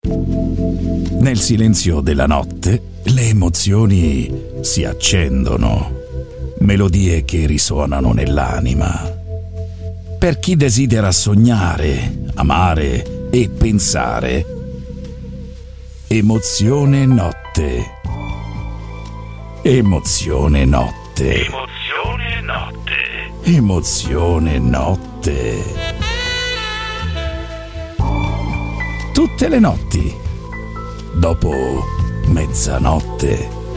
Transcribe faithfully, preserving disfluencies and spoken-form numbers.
Nel silenzio della notte le emozioni si accendono, melodie che risuonano nell'anima. Per chi desidera sognare, amare e pensare, emozione notte. Emozione notte. Emozione notte. Emozione notte. Tutte le notti, dopo mezzanotte.